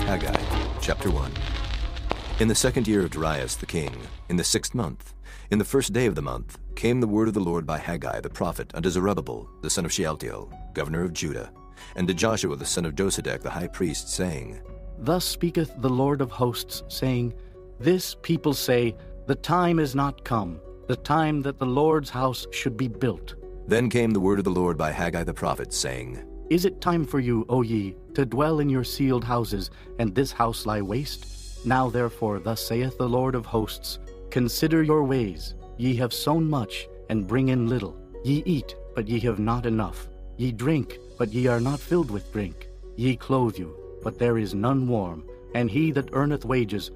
Haggai, chapter 1. In the 2nd year of Darius the king, in the 6th month, in the 1st day of the month, came the word of the Lord by Haggai the prophet unto Zerubbabel, the son of Shealtiel, governor of Judah, and to Joshua the son of Josedech the high priest, saying, Thus speaketh the Lord of hosts, saying, This people say, The time is not come, the time that the Lord's house should be built. Then came the word of the Lord by Haggai the prophet, saying, Is it time for you, O ye, to dwell in your sealed houses, and this house lie waste? Now therefore, thus saith the Lord of hosts, Consider your ways. Ye have sown much, and bring in little. Ye eat, but ye have not enough. Ye drink, but ye are not filled with drink. Ye clothe you, but there is none warm. And he that earneth wages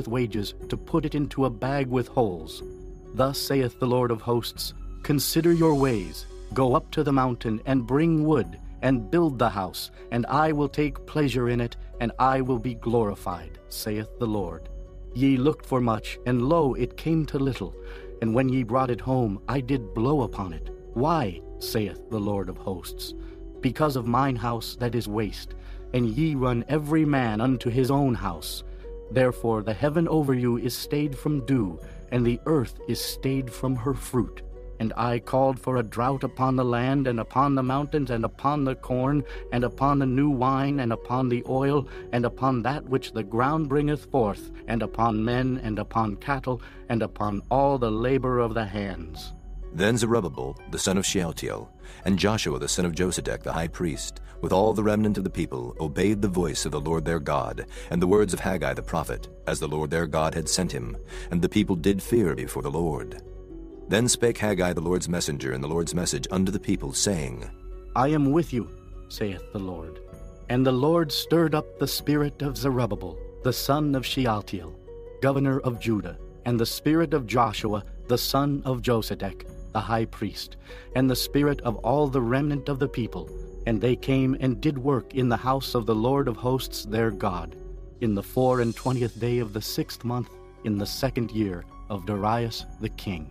to put it into a bag with holes. Thus saith the Lord of hosts, Consider your ways. Go up to the mountain, and bring wood, and build the house, and I will take pleasure in it, and I will be glorified, saith the Lord. Ye looked for much, and lo, it came to little. And when ye brought it home, I did blow upon it. Why, saith the Lord of hosts? Because of mine house that is waste, and ye run every man unto his own house. Therefore the heaven over you is stayed from dew, and the earth is stayed from her fruit. And I called for a drought upon the land, and upon the mountains, and upon the corn, and upon the new wine, and upon the oil, and upon that which the ground bringeth forth, and upon men, and upon cattle, and upon all the labor of the hands. Then Zerubbabel the son of Shealtiel, and Joshua the son of Josedech the high priest, with all the remnant of the people, obeyed the voice of the Lord their God, and the words of Haggai the prophet, as the Lord their God had sent him, and the people did fear before the Lord. Then spake Haggai the Lord's messenger in the Lord's message unto the people, saying, I am with you, saith the Lord. And the Lord stirred up the spirit of Zerubbabel, the son of Shealtiel, governor of Judah, and the spirit of Joshua, the son of Josedech, the high priest, and the spirit of all the remnant of the people. And they came and did work in the house of the Lord of hosts their God, in the 24th day of the 6th month, in the 2nd year of Darius the king.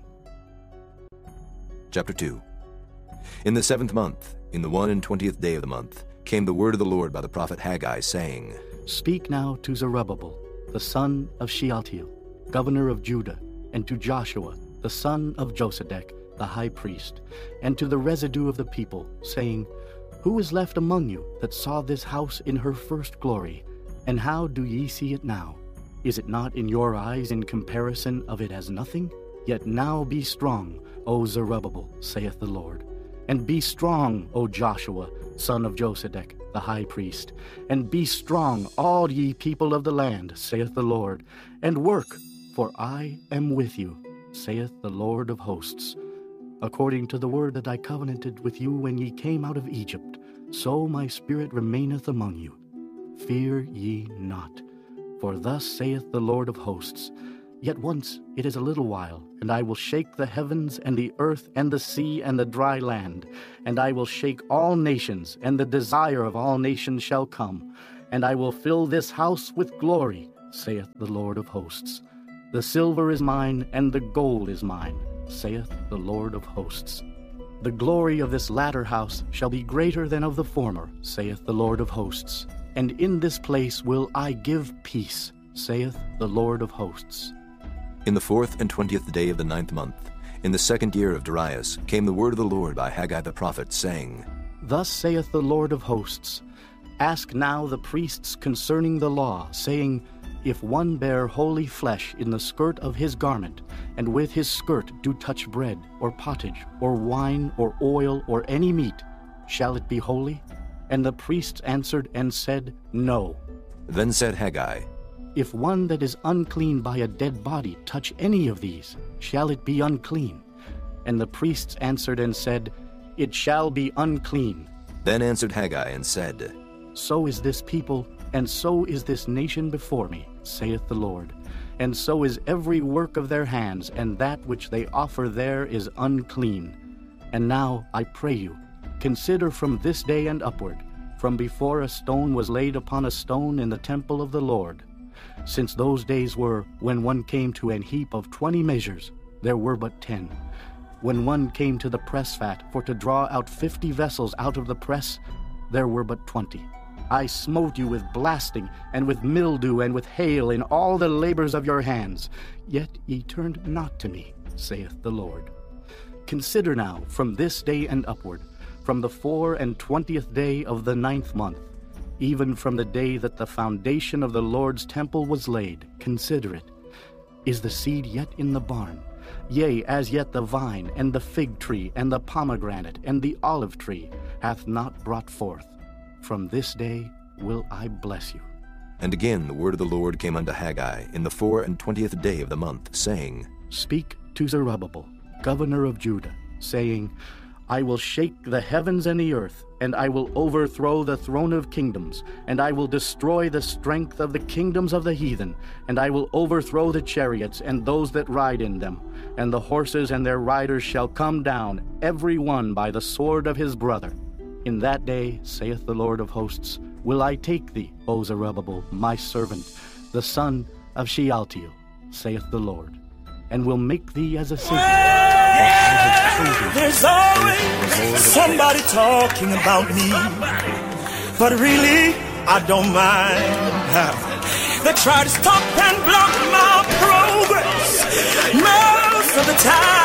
Chapter 2. In the 7th month, in the 21st day of the month, came the word of the Lord by the prophet Haggai, saying, Speak now to Zerubbabel, the son of Shealtiel, governor of Judah, and to Joshua, the son of Josedech, the high priest, and to the residue of the people, saying, Who is left among you that saw this house in her first glory? And how do ye see it now? Is it not in your eyes in comparison of it as nothing? Yet now be strong, O Zerubbabel, saith the Lord. And be strong, O Joshua, son of Josedech, the high priest. And be strong, all ye people of the land, saith the Lord. And work, for I am with you, saith the Lord of hosts. According to the word that I covenanted with you when ye came out of Egypt, so my spirit remaineth among you. Fear ye not. For thus saith the Lord of hosts, Yet once it is a little while, and I will shake the heavens and the earth and the sea and the dry land, and I will shake all nations, and the desire of all nations shall come, and I will fill this house with glory, saith the Lord of hosts. The silver is mine, and the gold is mine, saith the Lord of hosts. The glory of this latter house shall be greater than of the former, saith the Lord of hosts. And in this place will I give peace, saith the Lord of hosts. In the 24th day of the 9th month, in the 2nd year of Darius, came the word of the Lord by Haggai the prophet, saying, Thus saith the Lord of hosts, Ask now the priests concerning the law, saying, If one bear holy flesh in the skirt of his garment, and with his skirt do touch bread, or pottage, or wine, or oil, or any meat, shall it be holy? And the priests answered and said, No. Then said Haggai, If one that is unclean by a dead body touch any of these, shall it be unclean? And the priests answered and said, It shall be unclean. Then answered Haggai and said, So is this people, and so is this nation before me, saith the Lord. And so is every work of their hands, and that which they offer there is unclean. And now, I pray you, consider from this day and upward, from before a stone was laid upon a stone in the temple of the Lord. Since those days were, when one came to an heap of 20 measures, there were but 10. When one came to the press vat for to draw out 50 vessels out of the press, there were but 20. I smote you with blasting, and with mildew, and with hail in all the labors of your hands. Yet ye turned not to me, saith the Lord. Consider now from this day and upward, from the 24th day of the 9th month, even from the day that the foundation of the Lord's temple was laid, consider it. Is the seed yet in the barn? Yea, as yet the vine, and the fig tree, and the pomegranate, and the olive tree hath not brought forth. From this day will I bless you. And again the word of the Lord came unto Haggai in the 24th day of the month, saying, Speak to Zerubbabel, governor of Judah, saying, I will shake the heavens and the earth, and I will overthrow the throne of kingdoms, and I will destroy the strength of the kingdoms of the heathen, and I will overthrow the chariots and those that ride in them, and the horses and their riders shall come down, every one by the sword of his brother. In that day, saith the Lord of hosts, will I take thee, O Zerubbabel, my servant, the son of Shealtiel, saith the Lord, and will make thee as a city. There's always somebody talking about me, but really, I don't mind. They try to stop and block my progress most of the time.